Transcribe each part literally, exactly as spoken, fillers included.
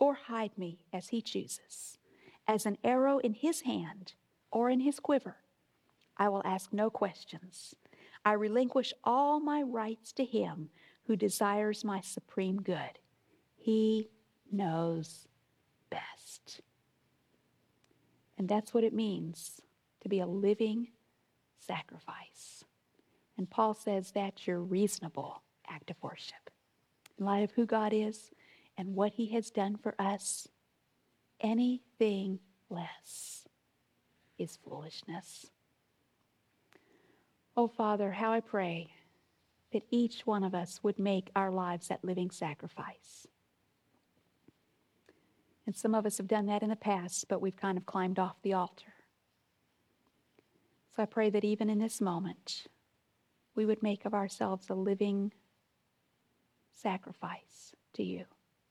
or hide me as he chooses. As an arrow in his hand or in his quiver, I will ask no questions. I relinquish all my rights to him who desires my supreme good. He knows best. And that's what it means to be a living sacrifice. And Paul says that's your reasonable act of worship. In light of who God is and what he has done for us, anything less is foolishness. Oh, Father, how I pray that each one of us would make our lives that living sacrifice. And some of us have done that in the past, but we've kind of climbed off the altar. So I pray that even in this moment, we would make of ourselves a living sacrifice to you.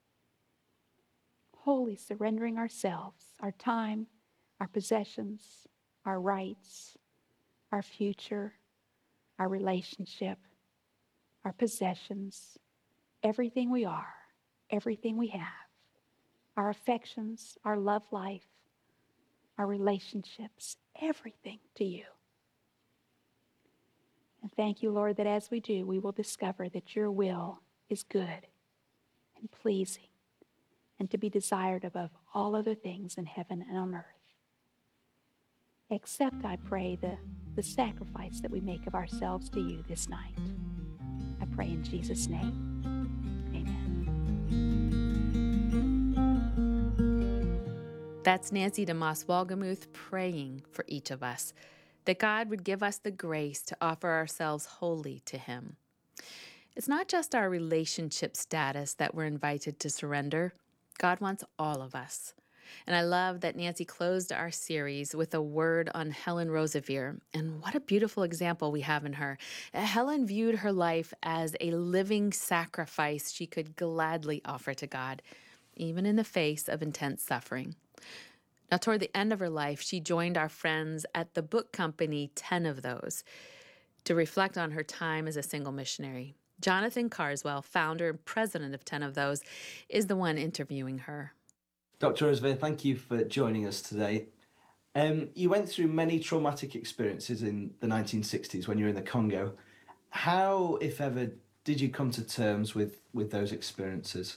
Wholly surrendering ourselves, our time, our possessions, our rights, our future, our relationship, our possessions, everything we are, everything we have, our affections, our love life, our relationships, everything to you. And thank you, Lord, that as we do, we will discover that your will is good and pleasing and to be desired above all other things in heaven and on earth. Accept, I pray, the, the sacrifice that we make of ourselves to you this night. I pray in Jesus' name. Amen. That's Nancy DeMoss Wolgemuth praying for each of us, that God would give us the grace to offer ourselves wholly to him. It's not just our relationship status that we're invited to surrender. God wants all of us. And I love that Nancy closed our series with a word on Helen Roseveare. And what a beautiful example we have in her. Helen viewed her life as a living sacrifice she could gladly offer to God, even in the face of intense suffering. Now, toward the end of her life, she joined our friends at the book company Ten of Those to reflect on her time as a single missionary. Jonathan Carswell, founder and president of Ten of Those, is the one interviewing her. Doctor Roseveare, thank you for joining us today. Um, you went through many traumatic experiences in the nineteen sixties when you were in the Congo. How, if ever, did you come to terms with, with those experiences?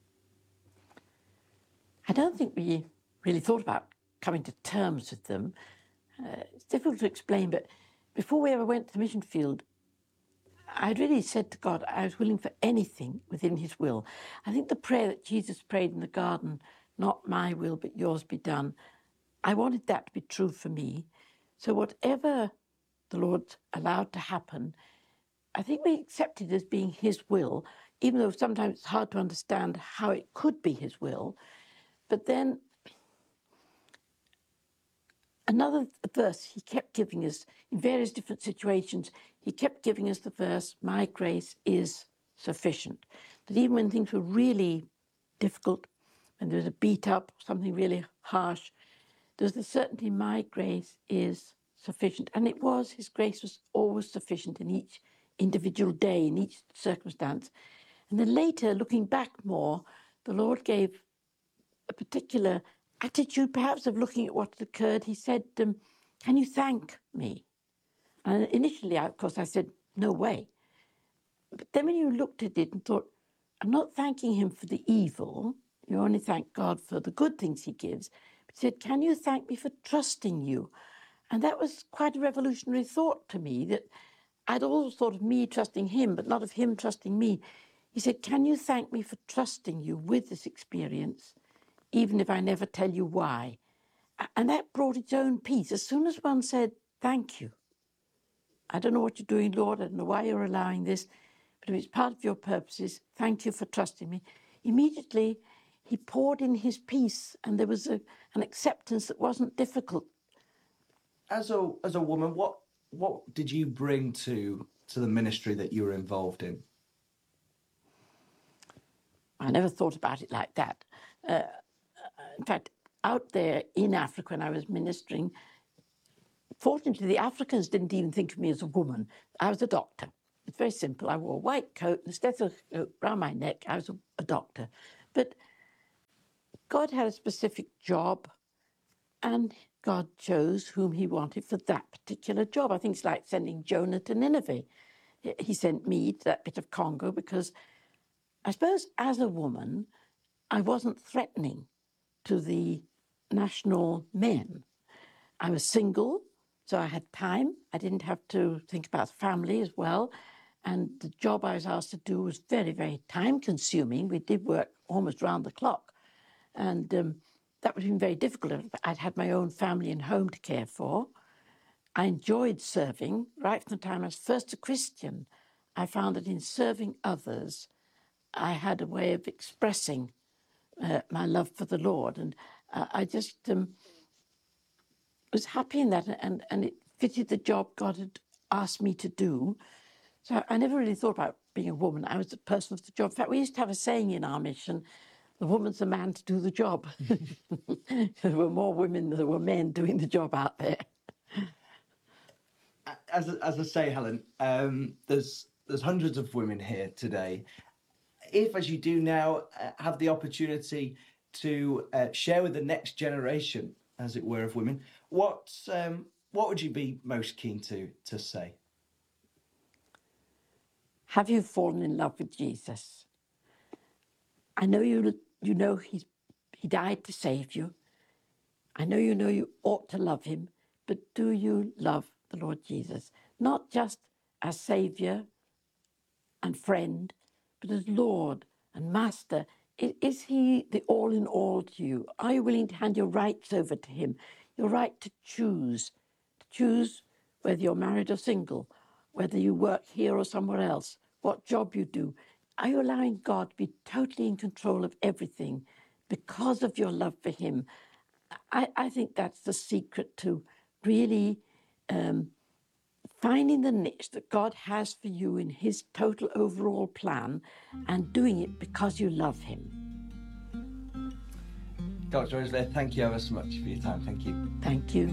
I don't think we really thought about coming to terms with them. Uh, it's difficult to explain, but before we ever went to the mission field, I'd really said to God I was willing for anything within his will. I think the prayer that Jesus prayed in the garden, not my will but yours be done, I wanted that to be true for me. So whatever the Lord allowed to happen, I think we accepted as being his will, even though sometimes it's hard to understand how it could be his will. But then another verse he kept giving us in various different situations, he kept giving us the verse, my grace is sufficient. That even when things were really difficult, when there was a beat up, something really harsh, there was the certainty my grace is sufficient. And it was, his grace was always sufficient in each individual day, in each circumstance. And then later, looking back more, the Lord gave a particular attitude, perhaps, of looking at what had occurred. He said, um, can you thank me? And initially, of course, I said, no way. But then when you looked at it and thought, I'm not thanking him for the evil, you only thank God for the good things he gives. But he said, can you thank me for trusting you? And that was quite a revolutionary thought to me, that I'd always thought of me trusting him, but not of him trusting me. He said, can you thank me for trusting you with this experience, even if I never tell you why? And that brought its own peace. As soon as one said, thank you, I don't know what you're doing, Lord, I don't know why you're allowing this, but if it's part of your purposes, thank you for trusting me. Immediately, he poured in his peace, and there was a, an acceptance that wasn't difficult. As a as a woman, what what did you bring to to the ministry that you were involved in? I never thought about it like that. Uh, in fact, out there in Africa when I was ministering, fortunately, the Africans didn't even think of me as a woman. I was a doctor. It's very simple. I wore a white coat and a stethoscope around my neck. I was a, a doctor. But God had a specific job, and God chose whom he wanted for that particular job. I think it's like sending Jonah to Nineveh. He sent me to that bit of Congo because I suppose as a woman, I wasn't threatening to the national men. I was single, so I had time. I didn't have to think about family as well. And the job I was asked to do was very, very time consuming. We did work almost round the clock. And um, that would have been very difficult. I'd had my own family and home to care for. I enjoyed serving. Right from the time I was first a Christian, I found that in serving others, I had a way of expressing uh, my love for the Lord. And uh, I just um, was happy in that, and, and it fitted the job God had asked me to do. So I never really thought about being a woman. I was the person for the job. In fact, we used to have a saying in our mission, the woman's the man to do the job. There were more women than there were men doing the job out there. As, as I say, Helen, um, there's there's hundreds of women here today. If, as you do now, uh, have the opportunity to uh, share with the next generation, as it were, of women, what um, what would you be most keen to to say? Have you fallen in love with Jesus? I know you you know he's, he died to save you. I know you know you ought to love him, but do you love the Lord Jesus? Not just as Saviour and friend, but as Lord and Master. Is he the all in all to you? Are you willing to hand your rights over to him? Your right to choose, to choose whether you're married or single, whether you work here or somewhere else, what job you do. Are you allowing God to be totally in control of everything because of your love for him? I, I think that's the secret to really um, finding the niche that God has for you in his total overall plan and doing it because you love him. Doctor Roseveare, thank you ever so much for your time. Thank you. Thank you.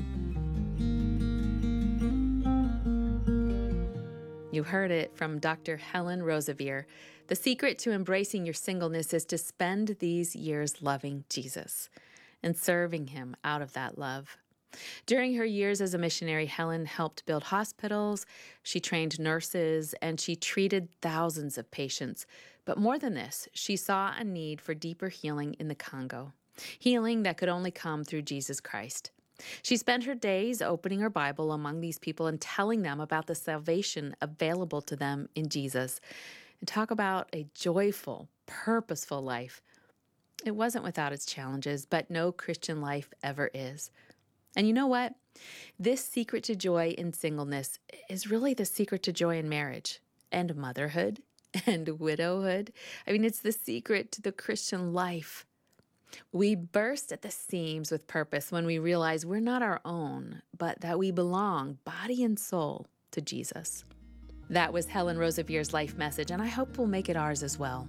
You heard it from Doctor Helen Roseveare. The secret to embracing your singleness is to spend these years loving Jesus and serving him out of that love. During her years as a missionary, Helen helped build hospitals, she trained nurses, and she treated thousands of patients. But more than this, she saw a need for deeper healing in the Congo, healing that could only come through Jesus Christ. She spent her days opening her Bible among these people and telling them about the salvation available to them in Jesus. And talk about a joyful, purposeful life. It wasn't without its challenges, but no Christian life ever is. And you know what? This secret to joy in singleness is really the secret to joy in marriage and motherhood and widowhood. I mean, it's the secret to the Christian life. We burst at the seams with purpose when we realize we're not our own, but that we belong, body and soul, to Jesus. That was Helen Roseveare's life message, and I hope we'll make it ours as well.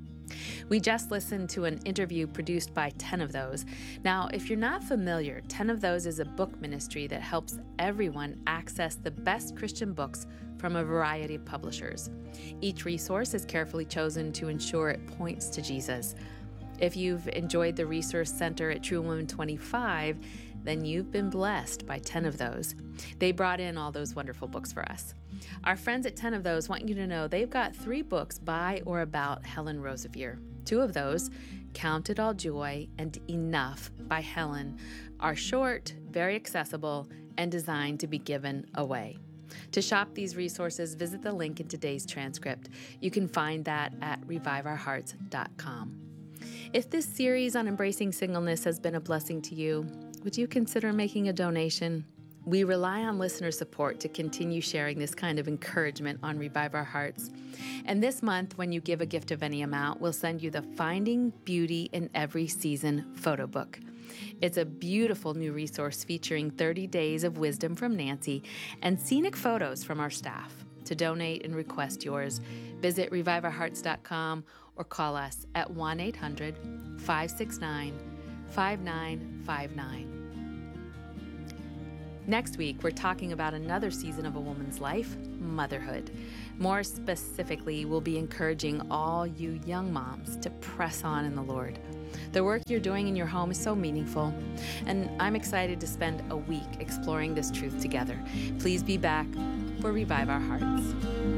We just listened to an interview produced by ten of those. Now, if you're not familiar, ten of those is a book ministry that helps everyone access the best Christian books from a variety of publishers. Each resource is carefully chosen to ensure it points to Jesus. If you've enjoyed the Resource Center at True Women twenty-five, then you've been blessed by ten of those. They brought in all those wonderful books for us. Our friends at ten of those want you to know they've got three books by or about Helen Roseveare. Two of those, Count It All Joy and Enough by Helen, are short, very accessible, and designed to be given away. To shop these resources, visit the link in today's transcript. You can find that at revive our hearts dot com. If this series on embracing singleness has been a blessing to you, would you consider making a donation? We rely on listener support to continue sharing this kind of encouragement on Revive Our Hearts. And this month, when you give a gift of any amount, we'll send you the Finding Beauty in Every Season photo book. It's a beautiful new resource featuring thirty days of wisdom from Nancy and scenic photos from our staff. To donate and request yours, visit revive our hearts dot com or call us at one eight hundred, five six nine, five nine five nine. Next week, we're talking about another season of a woman's life, motherhood. More specifically, we'll be encouraging all you young moms to press on in the Lord. The work you're doing in your home is so meaningful, and I'm excited to spend a week exploring this truth together. Please be back for Revive Our Hearts.